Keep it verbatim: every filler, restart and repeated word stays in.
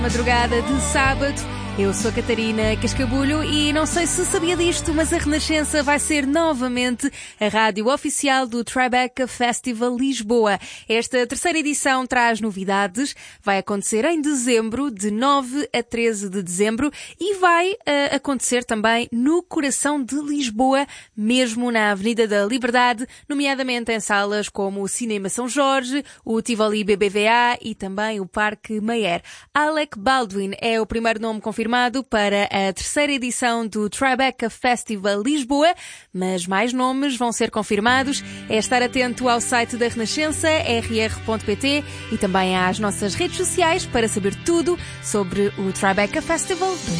Madrugada de sábado, eu sou a Catarina Cascabulho e não sei se sabia disto, mas a Renascença vai ser novamente a rádio oficial do Tribeca Festival Lisboa. Esta terceira edição traz novidades, vai acontecer em dezembro, de nove a treze de dezembro, e vai uh, acontecer também no coração de Lisboa, mesmo na Avenida da Liberdade, nomeadamente em salas como o Cinema São Jorge, o Tivoli B B V A e também o Parque Mayer. Alec Baldwin é o primeiro nome confirmado para a terceira edição do Tribeca Festival Lisboa, mas mais nomes vão ser confirmados. É estar atento ao site da Renascença, r r ponto p t, e também às nossas redes sociais para saber tudo sobre o Tribeca Festival dois mil e vinte e três.